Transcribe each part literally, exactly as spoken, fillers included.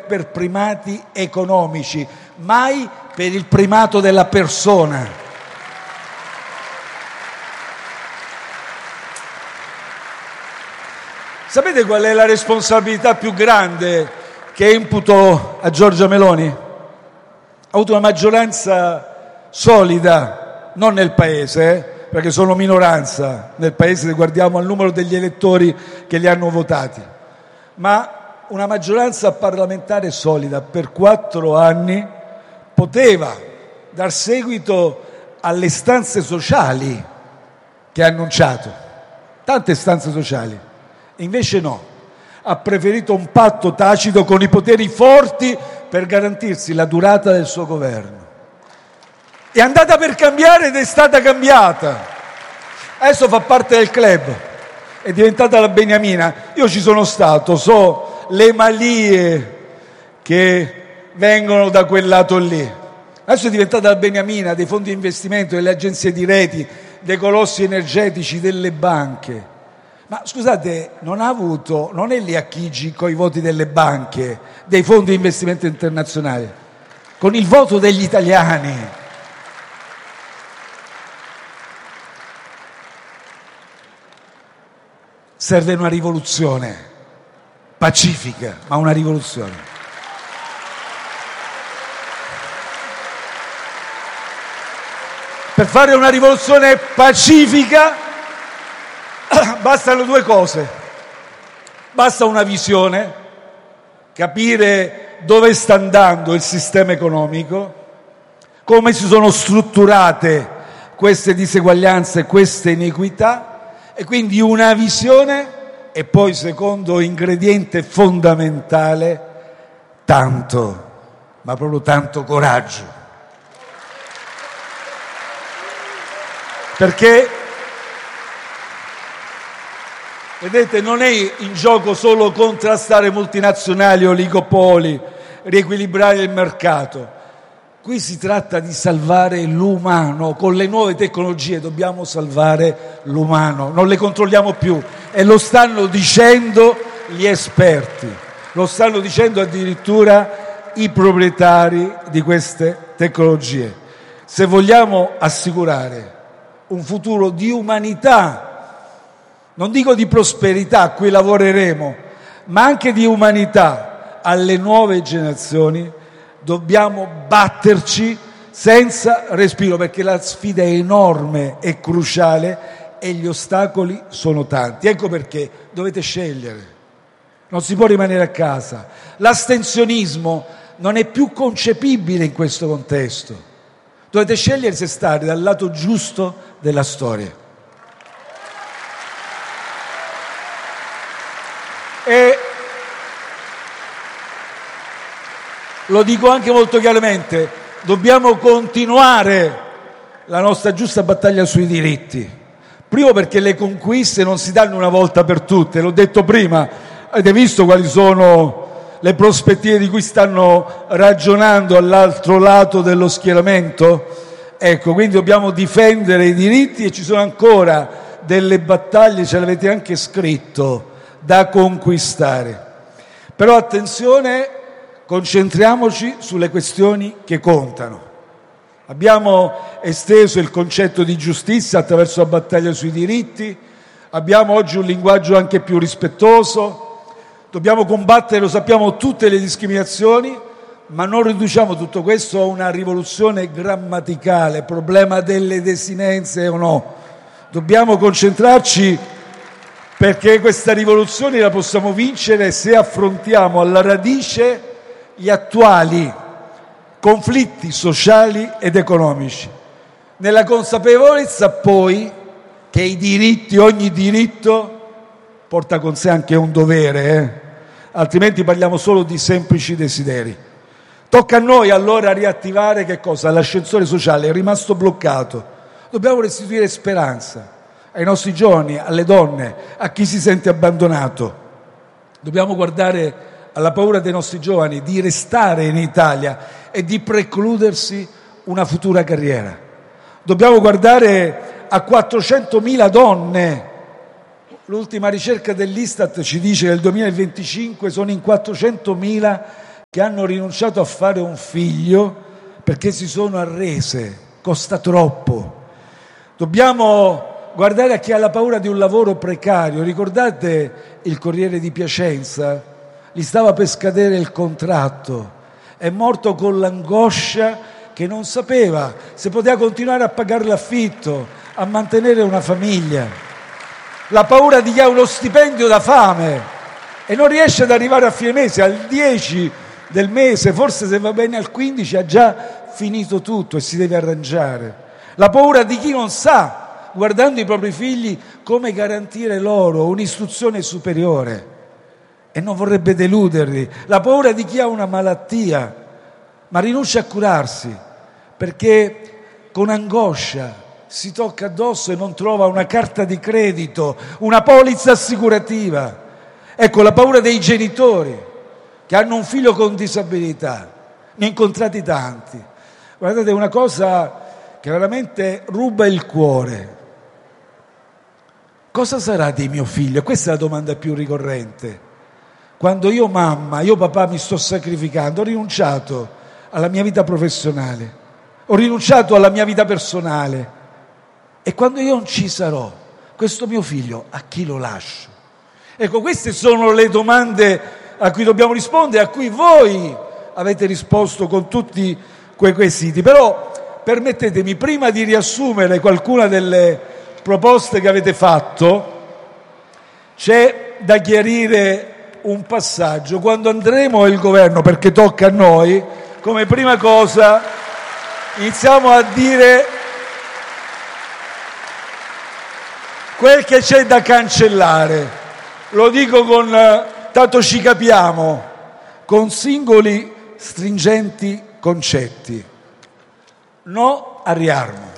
per primati economici, mai per il primato della persona. Sapete qual è la responsabilità più grande che imputo a Giorgia Meloni? Ha avuto una maggioranza solida, non nel Paese, eh, perché sono minoranza nel Paese se guardiamo al numero degli elettori che li hanno votati, ma una maggioranza parlamentare solida. Per quattro anni poteva dar seguito alle istanze sociali che ha annunciato, tante istanze sociali, invece no, ha preferito un patto tacito con i poteri forti per garantirsi la durata del suo governo. È andata per cambiare ed è stata cambiata. Adesso fa parte del club, è diventata la Beniamina. Io ci sono stato, so le malie che vengono da quel lato lì. Adesso è diventata la Beniamina dei fondi di investimento, delle agenzie di reti, dei colossi energetici, delle banche. Ma scusate, non ha avuto, non è lì a Chigi con i voti delle banche, dei fondi di investimento internazionali, con il voto degli italiani. Serve una rivoluzione pacifica, ma una rivoluzione. Per fare una rivoluzione pacifica bastano due cose. Basta una visione, capire dove sta andando il sistema economico, come si sono strutturate queste diseguaglianze, queste iniquità, e quindi una visione, e poi secondo ingrediente fondamentale, tanto, ma proprio tanto coraggio. Perché, vedete, non è in gioco solo contrastare multinazionali, oligopoli, riequilibrare il mercato. Qui si tratta di salvare l'umano. Con le nuove tecnologie dobbiamo salvare l'umano, non le controlliamo più, e lo stanno dicendo gli esperti, lo stanno dicendo addirittura i proprietari di queste tecnologie. Se vogliamo assicurare un futuro di umanità, non dico di prosperità, a cui lavoreremo, ma anche di umanità alle nuove generazioni, dobbiamo batterci senza respiro, perché la sfida è enorme e cruciale e gli ostacoli sono tanti. Ecco perché dovete scegliere, non si può rimanere a casa. L'astensionismo non è più concepibile in questo contesto. Dovete scegliere se stare dal lato giusto della storia. E lo dico anche molto chiaramente, dobbiamo continuare la nostra giusta battaglia sui diritti. Primo perché le conquiste non si danno una volta per tutte, l'ho detto prima, avete visto quali sono le prospettive di cui stanno ragionando all'altro lato dello schieramento? Ecco, quindi dobbiamo difendere i diritti e ci sono ancora delle battaglie, ce l'avete anche scritto, da conquistare. Però attenzione, concentriamoci sulle questioni che contano. Abbiamo esteso il concetto di giustizia attraverso la battaglia sui diritti, abbiamo oggi un linguaggio anche più rispettoso, dobbiamo combattere, lo sappiamo, tutte le discriminazioni, ma non riduciamo tutto questo a una rivoluzione grammaticale, problema delle desinenze o no. Dobbiamo concentrarci, perché questa rivoluzione la possiamo vincere se affrontiamo alla radice gli attuali conflitti sociali ed economici, nella consapevolezza poi che i diritti, ogni diritto porta con sé anche un dovere, eh? Altrimenti parliamo solo di semplici desideri. Tocca a noi allora riattivare che cosa? L'ascensore sociale è rimasto bloccato. Dobbiamo restituire speranza ai nostri giovani, alle donne, a chi si sente abbandonato. Dobbiamo guardare alla paura dei nostri giovani di restare in Italia e di precludersi una futura carriera. Dobbiamo guardare a quattrocentomila donne. L'ultima ricerca dell'Istat ci dice che nel duemilaventicinque sono in quattrocentomila che hanno rinunciato a fare un figlio perché si sono arrese, costa troppo. Dobbiamo guardare a chi ha la paura di un lavoro precario. Ricordate il Corriere di Piacenza? Gli stava per scadere il contratto, è morto con l'angoscia che non sapeva se poteva continuare a pagare l'affitto, a mantenere una famiglia. La paura di chi ha uno stipendio da fame e non riesce ad arrivare a fine mese, al dieci del mese, forse se va bene al quindici ha già finito tutto e si deve arrangiare. La paura di chi non sa, guardando i propri figli, come garantire loro un'istruzione superiore e non vorrebbe deluderli. La paura di chi ha una malattia ma rinuncia a curarsi perché con angoscia si tocca addosso e non trova una carta di credito, una polizza assicurativa. Ecco, la paura dei genitori che hanno un figlio con disabilità. Ne ho incontrati tanti. Guardate, è una cosa che veramente ruba il cuore. Cosa sarà di mio figlio? Questa è la domanda più ricorrente. Quando io mamma, io papà mi sto sacrificando, ho rinunciato alla mia vita professionale, ho rinunciato alla mia vita personale e quando io non ci sarò, questo mio figlio a chi lo lascio? Ecco, queste sono le domande a cui dobbiamo rispondere, a cui voi avete risposto con tutti quei quesiti. Però permettetemi, prima di riassumere qualcuna delle proposte che avete fatto, c'è da chiarire un passaggio. Quando andremo al governo, perché tocca a noi, come prima cosa iniziamo a dire quel che c'è da cancellare. Lo dico con, tanto ci capiamo, con singoli stringenti concetti. No a riarmo.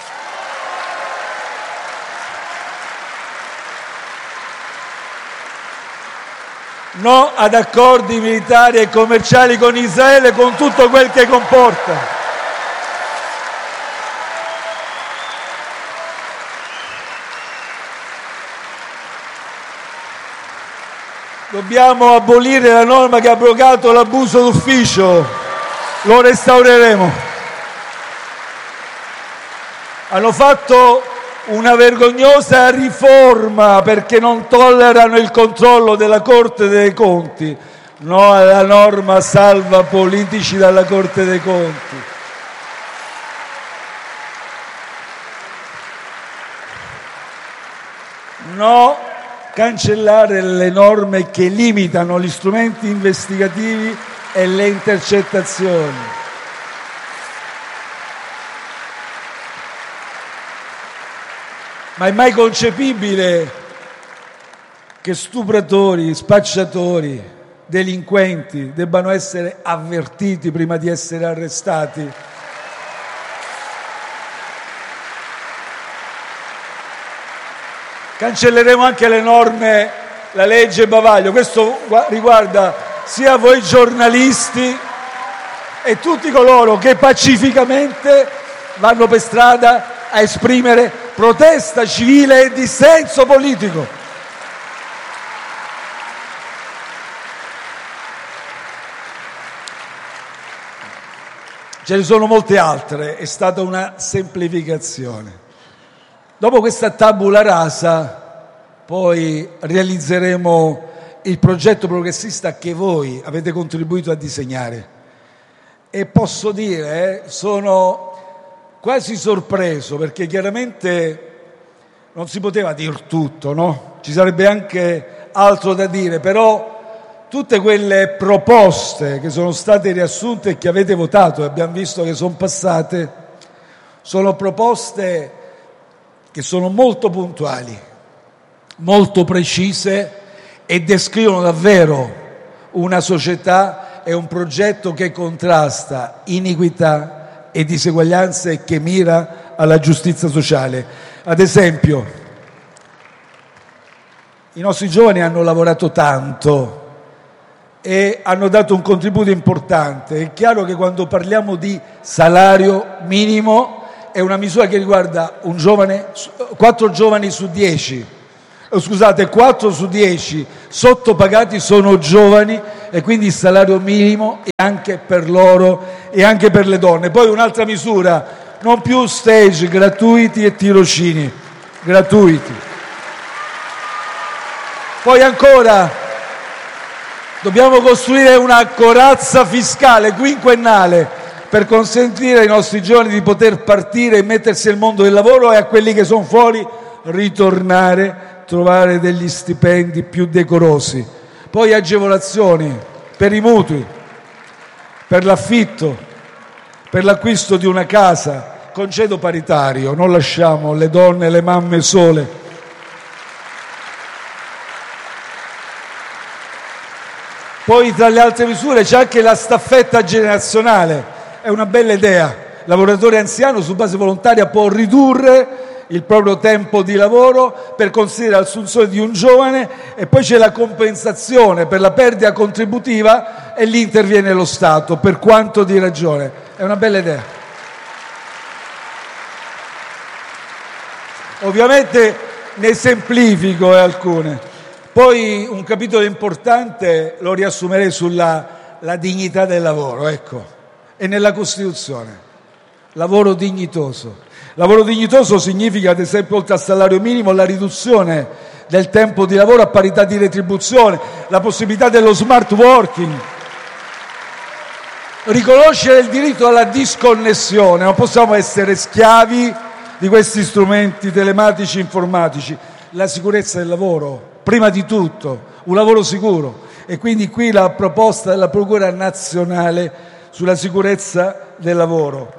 No ad accordi militari e commerciali con Israele, con tutto quel che comporta. Dobbiamo abolire la norma che ha abrogato l'abuso d'ufficio. Lo restaureremo. Hanno fatto una vergognosa riforma perché non tollerano il controllo della Corte dei Conti. No alla norma salva politici dalla Corte dei Conti. No cancellare le norme che limitano gli strumenti investigativi e le intercettazioni. Ma è mai concepibile che stupratori, spacciatori, delinquenti debbano essere avvertiti prima di essere arrestati? Cancelleremo anche le norme, la legge Bavaglio. Questo riguarda sia voi giornalisti e tutti coloro che pacificamente vanno per strada a esprimere protesta civile e dissenso politico. Ce ne sono molte altre, è stata una semplificazione. Dopo questa tabula rasa, poi realizzeremo il progetto progressista che voi avete contribuito a disegnare. E posso dire, eh, sono quasi sorpreso, perché chiaramente non si poteva dir tutto, no? Ci sarebbe anche altro da dire, però tutte quelle proposte che sono state riassunte e che avete votato, e abbiamo visto che sono passate, sono proposte che sono molto puntuali, molto precise e descrivono davvero una società e un progetto che contrasta iniquità e diseguaglianze e che mira alla giustizia sociale. Ad esempio, i nostri giovani hanno lavorato tanto e hanno dato un contributo importante. È chiaro che quando parliamo di salario minimo è una misura che riguarda un giovane, quattro giovani su dieci. scusate, quattro su dieci sottopagati sono giovani e quindi il salario minimo è anche per loro e anche per le donne. Poi un'altra misura, non più stage gratuiti e tirocini gratuiti. Poi ancora dobbiamo costruire una corazza fiscale quinquennale per consentire ai nostri giovani di poter partire e mettersi nel mondo del lavoro e a quelli che sono fuori ritornare, trovare degli stipendi più decorosi. Poi agevolazioni per i mutui, per l'affitto, per l'acquisto di una casa, congedo paritario, non lasciamo le donne e le mamme sole. Poi tra le altre misure c'è anche la staffetta generazionale, è una bella idea. Il lavoratore anziano su base volontaria può ridurre il proprio tempo di lavoro per considerare l'assunzione di un giovane e poi c'è la compensazione per la perdita contributiva e lì interviene lo Stato, per quanto di ragione. È una bella idea. Ovviamente ne semplifico eh, alcune. Poi un capitolo importante lo riassumerei sulla la dignità del lavoro, ecco, e nella Costituzione. Lavoro dignitoso. Lavoro dignitoso significa, ad esempio, oltre al salario minimo, la riduzione del tempo di lavoro a parità di retribuzione, la possibilità dello smart working, riconoscere il diritto alla disconnessione. Non possiamo essere schiavi di questi strumenti telematici informatici. La sicurezza del lavoro, prima di tutto, un lavoro sicuro. E quindi qui la proposta della Procura nazionale sulla sicurezza del lavoro.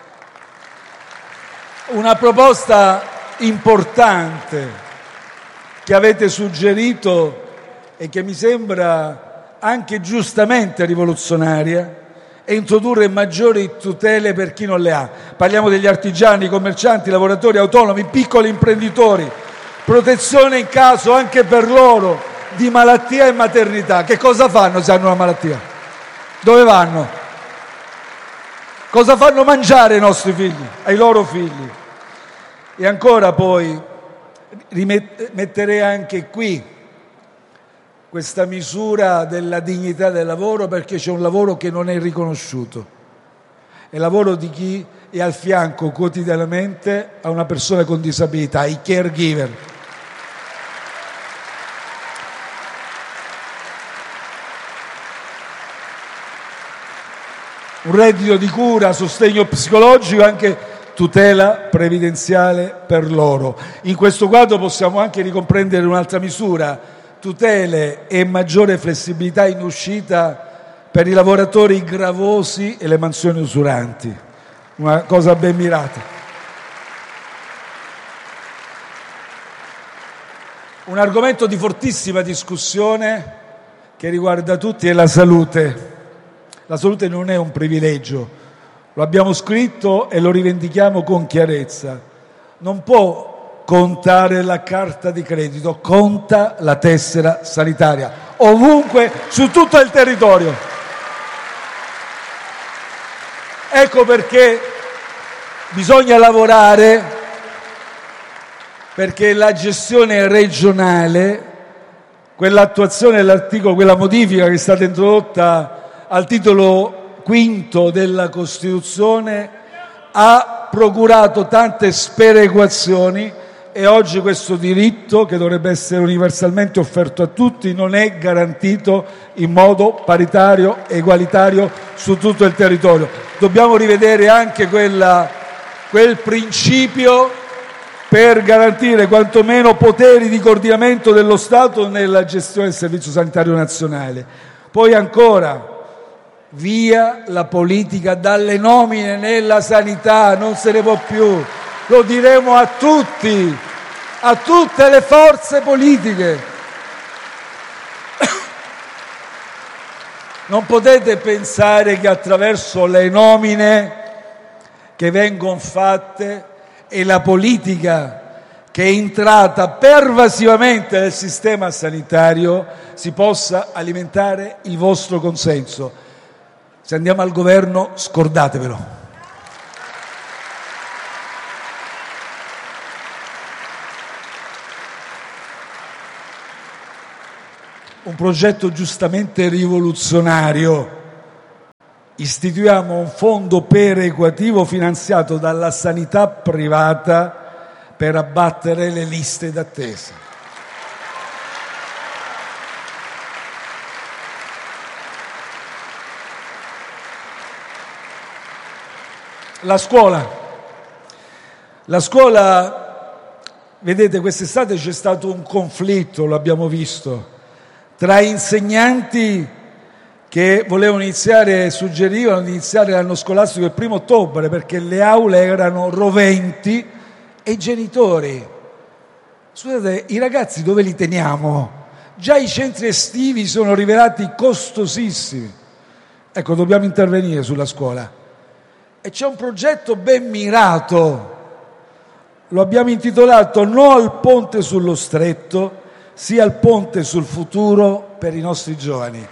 Una proposta importante che avete suggerito e che mi sembra anche giustamente rivoluzionaria è introdurre maggiori tutele per chi non le ha. Parliamo degli artigiani, commercianti, lavoratori autonomi, piccoli imprenditori, protezione in caso anche per loro di malattia e maternità. Che cosa fanno se hanno una malattia? Dove vanno? Cosa fanno mangiare ai nostri figli, ai loro figli? E ancora poi rimetterei anche qui questa misura della dignità del lavoro, perché c'è un lavoro che non è riconosciuto. È il lavoro di chi è al fianco quotidianamente a una persona con disabilità, i caregiver. Un reddito di cura, sostegno psicologico e anche tutela previdenziale per loro. In questo quadro possiamo anche ricomprendere un'altra misura: tutele e maggiore flessibilità in uscita per i lavoratori gravosi e le mansioni usuranti. Una cosa ben mirata. Un argomento di fortissima discussione che riguarda tutti è la salute. La salute non è un privilegio, lo abbiamo scritto e lo rivendichiamo con chiarezza. Non può contare la carta di credito, conta la tessera sanitaria, ovunque, su tutto il territorio. Ecco perché bisogna lavorare perché la gestione regionale, quell'attuazione dell'articolo, quella modifica che è stata introdotta al titolo quinto della Costituzione, ha procurato tante sperequazioni e oggi questo diritto, che dovrebbe essere universalmente offerto a tutti, non è garantito in modo paritario e egualitario su tutto il territorio. Dobbiamo rivedere anche quella, quel principio per garantire quantomeno poteri di coordinamento dello Stato nella gestione del Servizio Sanitario Nazionale. Poi ancora, via la politica dalle nomine nella sanità, non se ne può più. Lo diremo a tutti, a tutte le forze politiche. Non potete pensare che attraverso le nomine che vengono fatte e la politica che è entrata pervasivamente nel sistema sanitario si possa alimentare il vostro consenso. Se andiamo al governo, scordatevelo. un progetto giustamente rivoluzionario. Istituiamo un fondo perequativo finanziato dalla sanità privata per abbattere le liste d'attesa. La scuola. La scuola, vedete, quest'estate c'è stato un conflitto, lo abbiamo visto, tra insegnanti che volevano iniziare, suggerivano di iniziare l'anno scolastico il primo ottobre perché le aule erano roventi, e i genitori. Scusate, i ragazzi dove li teniamo? Già i centri estivi sono rivelati costosissimi. Ecco, dobbiamo intervenire sulla scuola. E c'è un progetto ben mirato, lo abbiamo intitolato No al ponte sullo stretto, sì al ponte sul futuro per i nostri giovani.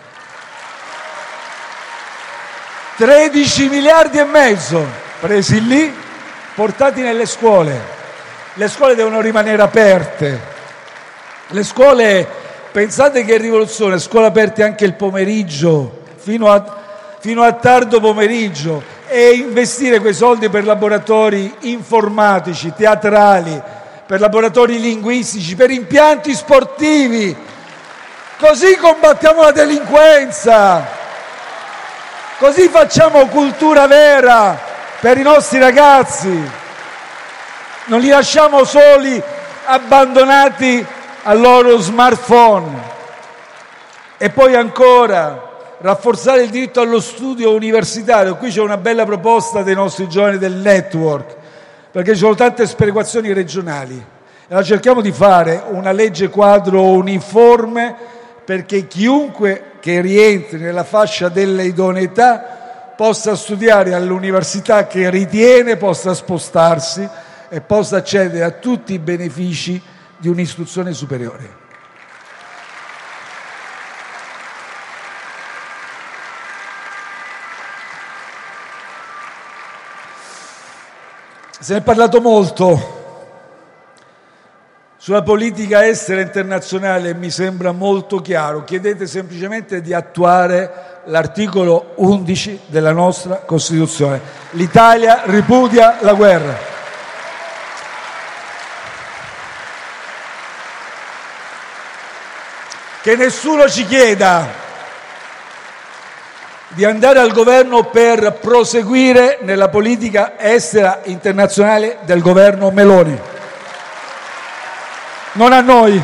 tredici miliardi e mezzo presi lì, portati nelle scuole. Le scuole devono rimanere aperte. Le scuole, pensate che rivoluzione, scuole aperte anche il pomeriggio, fino a, fino a tardo pomeriggio, e investire quei soldi per laboratori informatici, teatrali, per laboratori linguistici, per impianti sportivi. Così combattiamo la delinquenza, così facciamo cultura vera per i nostri ragazzi. Non li lasciamo soli, abbandonati al loro smartphone. E poi ancora rafforzare il diritto allo studio universitario. Qui c'è una bella proposta dei nostri giovani del network, perché ci sono tante sperequazioni regionali. E allora cerchiamo di fare una legge quadro uniforme perché chiunque che rientri nella fascia delle idoneità possa studiare all'università che ritiene, possa spostarsi e possa accedere a tutti i benefici di un'istruzione superiore. Se ne è parlato molto sulla politica estera internazionale e mi sembra molto chiaro. Chiedete semplicemente di attuare l'articolo undici della nostra Costituzione. L'Italia ripudia la guerra. Che nessuno ci chieda di andare al governo per proseguire nella politica estera internazionale del governo Meloni. Non a noi.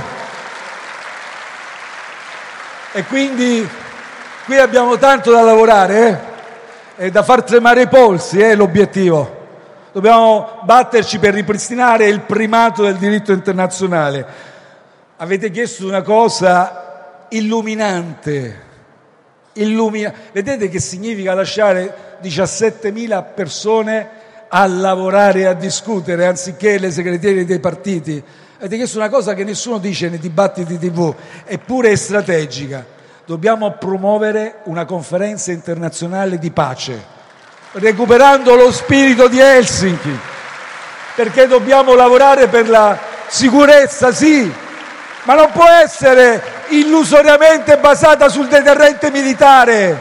E quindi qui abbiamo tanto da lavorare, eh? È da far tremare i polsi, è eh, l'obiettivo. Dobbiamo batterci per ripristinare il primato del diritto internazionale. Avete chiesto una cosa illuminante. Illumina. Vedete che significa lasciare diciassettemila persone a lavorare e a discutere anziché le segreterie dei partiti? Avete chiesto una cosa che nessuno dice nei dibattiti tivù, eppure è strategica. Dobbiamo promuovere una conferenza internazionale di pace, recuperando lo spirito di Helsinki, perché dobbiamo lavorare per la sicurezza, sì, ma non può essere illusoriamente basata sul deterrente militare.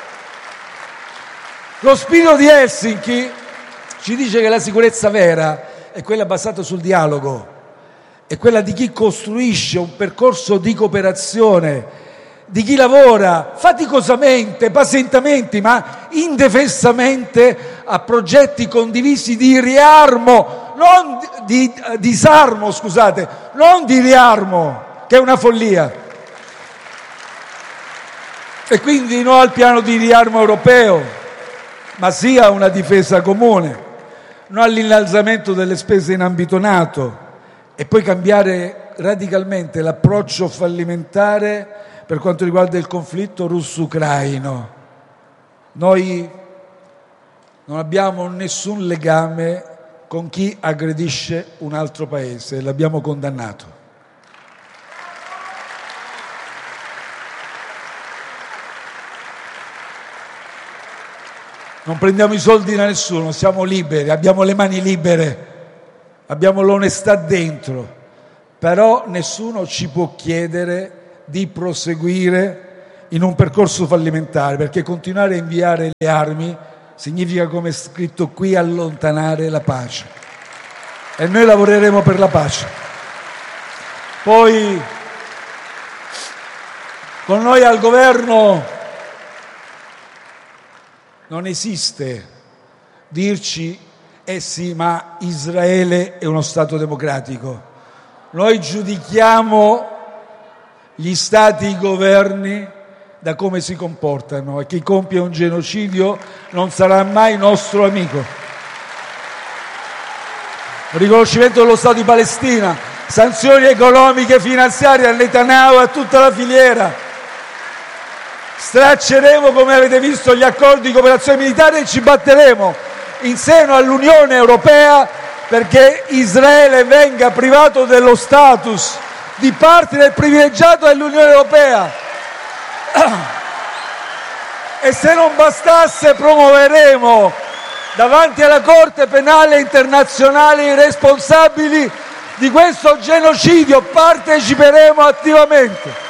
Lo spirito di Helsinki ci dice che la sicurezza vera è quella basata sul dialogo, è quella di chi costruisce un percorso di cooperazione, di chi lavora faticosamente, pazientemente, ma indefessamente a progetti condivisi di riarmo, non di, di disarmo, scusate, non di riarmo, che è una follia. E quindi no al piano di riarmo europeo, ma sì a una difesa comune, no all'innalzamento delle spese in ambito NATO, e poi cambiare radicalmente l'approccio fallimentare per quanto riguarda il conflitto russo-ucraino. Noi non abbiamo nessun legame con chi aggredisce un altro paese, l'abbiamo condannato. Non prendiamo i soldi da nessuno, siamo liberi, abbiamo le mani libere, abbiamo l'onestà dentro, però nessuno ci può chiedere di proseguire in un percorso fallimentare, perché continuare a inviare le armi significa, come è scritto qui, allontanare la pace. E noi lavoreremo per la pace. Poi, con noi al governo non esiste dirci eh sì, ma Israele è uno Stato democratico. Noi giudichiamo gli Stati, i governi, da come si comportano, e chi compie un genocidio non sarà mai nostro amico. Riconoscimento dello Stato di Palestina, sanzioni economiche e finanziarie a Netanyahu e a tutta la filiera. Stracceremo, come avete visto, gli accordi di cooperazione militare e ci batteremo in seno all'Unione Europea perché Israele venga privato dello status di partner privilegiato dell'Unione Europea. E se non bastasse, promuoveremo davanti alla Corte Penale Internazionale i responsabili di questo genocidio, parteciperemo attivamente.